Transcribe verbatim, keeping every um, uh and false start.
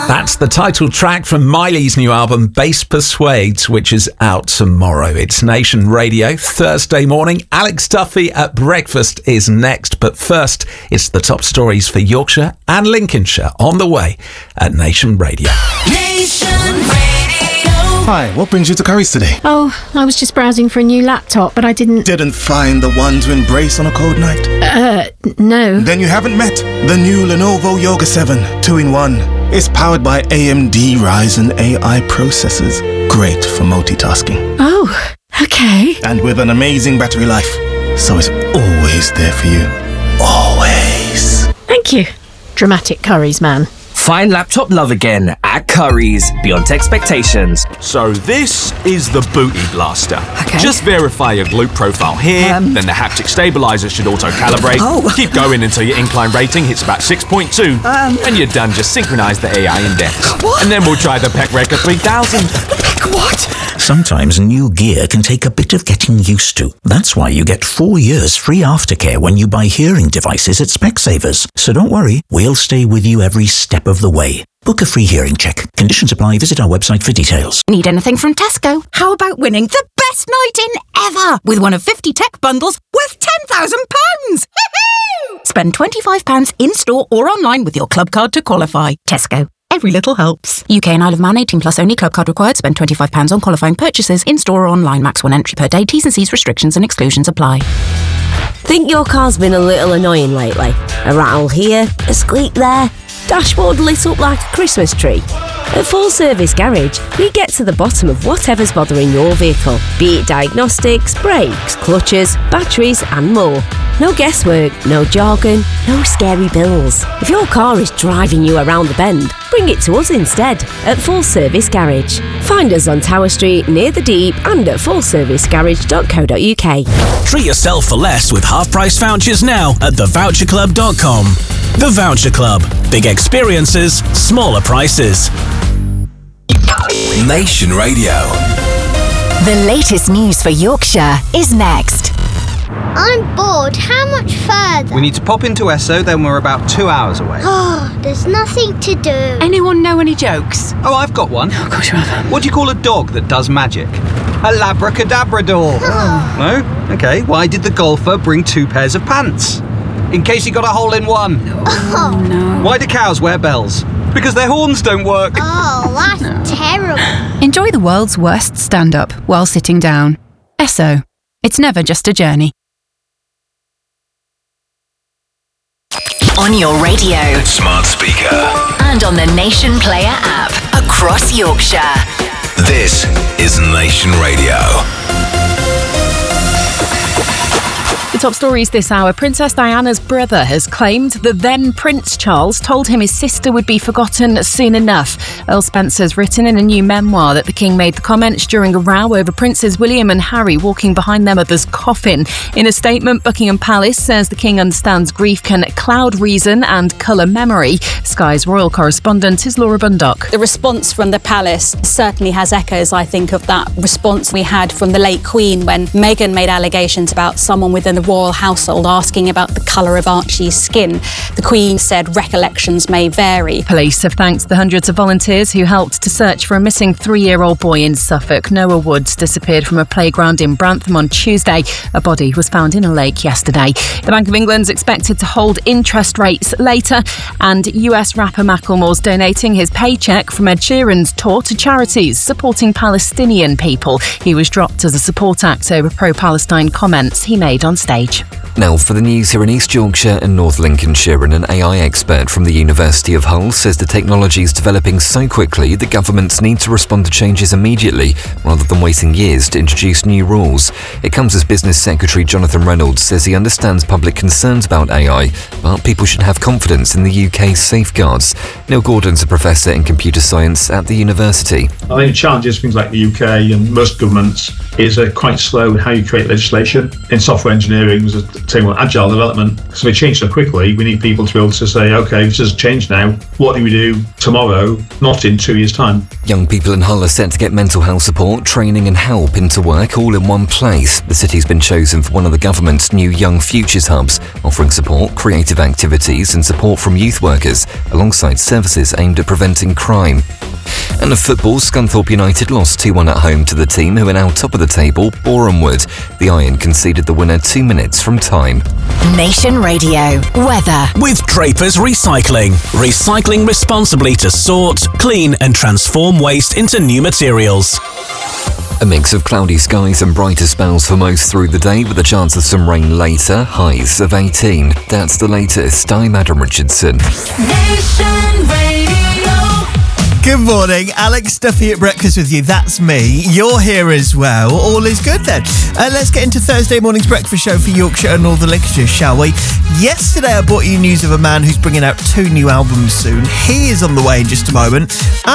That's the title track from Miley's new album, Bass Persuades, which is out tomorrow. It's Nation Radio, Thursday morning. Alex Duffy at breakfast is next. But first, it's the top stories for Yorkshire and Lincolnshire on the way at Nation Radio. Nation Radio. Hi, what brings you to Curry's today? Oh, I was just browsing for a new laptop, but I didn't... Didn't find the one to embrace on a cold night? Uh, no. Then you haven't met the new Lenovo Yoga seven two in one. It's powered by A M D Ryzen A I processors. Great for multitasking. Oh, okay. And with an amazing battery life. So it's always there for you. Always. Thank you, dramatic Curry's man. Find laptop love again at Curry's, beyond expectations. So this is the Booty Blaster. Okay. Just verify your glute profile here, Um. then the haptic stabilizer should auto-calibrate. Oh. Keep going until your incline rating hits about six point two. Um. When you're done, just synchronize the A I index. What? And then we'll try the P E C Record three thousand. What? Sometimes new gear can take a bit of getting used to. That's why you get four years free aftercare when you buy hearing devices at Specsavers. So don't worry, we'll stay with you every step of the way. Book a free hearing check. Conditions apply. Visit our website for details. Need anything from Tesco? How about winning the best night in ever with one of fifty tech bundles worth ten thousand pounds? Spend twenty-five pounds in-store or online with your club card to qualify. Tesco. Every little helps. U K and Isle of Man, eighteen plus only. Club card required. Spend twenty-five pounds on qualifying purchases in-store or online. Max one entry per day. T's and C's, restrictions and exclusions apply. Think your car's been a little annoying lately? A rattle here, a squeak there, dashboard lit up like a Christmas tree? At Full Service Garage, we get to the bottom of whatever's bothering your vehicle, be it diagnostics, brakes, clutches, batteries and more. No guesswork, no jargon, no scary bills. If your car is driving you around the bend, bring it to us instead at Full Service Garage. Find us on Tower Street near the Deep and at full service garage dot co dot uk. Treat yourself for less with half-price vouchers now at the voucher club dot com. The Voucher Club. Big experiences, smaller prices. Nation Radio. The latest news for Yorkshire is next. I'm bored. How much further? We need to pop into Esso, then we're about two hours away. Oh, there's nothing to do. Anyone know any jokes? Oh, I've got one. Oh, of course you have. What do you call a dog that does magic? A labracadabrador. Oh. No? Okay. Why did the golfer bring two pairs of pants? In case he got a hole in one. Oh, no. Why do cows wear bells? Because their horns don't work. Oh, that's no. terrible. Enjoy the world's worst stand-up while sitting down. Esso. It's never just a journey. On your radio, Smart speaker. and on the Nation Player app across Yorkshire. This is Nation Radio. The top stories this hour. Princess Diana's brother has claimed that then Prince Charles told him his sister would be forgotten soon enough. Earl Spencer's written in a new memoir that the King made the comments during a row over Princes William and Harry walking behind their mother's coffin. In a statement, Buckingham Palace says the King understands grief can cloud reason and colour memory. Sky's royal correspondent is Laura Bundock. The response from the palace certainly has echoes, I think, of that response we had from the late Queen when Meghan made allegations about someone within the royal household asking about the colour of Archie's skin. The Queen said recollections may vary. Police have thanked the hundreds of volunteers who helped to search for a missing three-year-old boy in Suffolk. Noah Woods disappeared from a playground in Brantham on Tuesday. A body was found in a lake yesterday. The Bank of England's expected to hold interest rates later, and U S rapper Macklemore's donating his paycheck from Ed Sheeran's tour to charities supporting Palestinian people. He was dropped as a support act over pro-Palestine comments he made on stage. Now for the news here in East Yorkshire and North Lincolnshire, and an A I expert from the University of Hull says the technology is developing so quickly that governments need to respond to changes immediately rather than waiting years to introduce new rules. It comes as Business Secretary Jonathan Reynolds says he understands public concerns about A I, but people should have confidence in the U K's safeguards. Neil Gordon's a professor in computer science at the university. I think the challenges things like the U K and most governments is uh, quite slow in how you create legislation. In software engineering, engineering was a team of agile development. So they changed so quickly, we need people to be able to say, okay, this has changed now. What do we do tomorrow, not in two years' time? Young people in Hull are set to get mental health support, training and help into work all in one place. The city's been chosen for one of the government's new Young Futures hubs, offering support, creative activities and support from youth workers, alongside services aimed at preventing crime. And of football, Scunthorpe United lost two one at home to the team who are now top of the table, Borehamwood. The Iron conceded the winner two minutes from time. Nation Radio weather with Draper's Recycling. Recycling responsibly to sort, clean and transform waste into new materials. A mix of cloudy skies and brighter spells for most through the day, with a chance of some rain later, highs of eighteen. That's the latest. I'm Adam Richardson. Nation Radio. Good morning, Alex Duffy at breakfast with you. That's me. You're here as well. All is good then. Uh, let's get into Thursday morning's breakfast show for Yorkshire and Northern Lincolnshire, shall we? Yesterday I brought you news of a man who's bringing out two new albums soon. He is on the way in just a moment.